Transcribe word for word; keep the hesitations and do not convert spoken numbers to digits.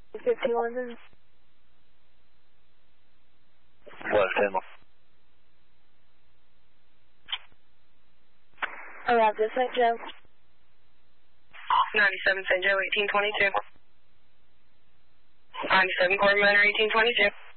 fifteen London. West ten. Around this Saint Joe. ninety-seven Saint Joe, eighteen twenty-two. ninety-seven Corbin Manor, eighteen twenty-two.